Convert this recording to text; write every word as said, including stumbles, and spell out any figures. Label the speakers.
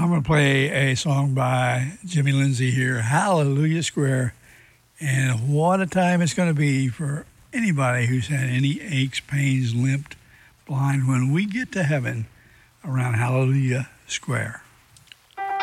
Speaker 1: I'm going to play a song by Jimmy Lindsay here, Hallelujah Square. And what a time it's going to be for anybody who's had any aches, pains, limped, blind when we get to heaven around Hallelujah Square.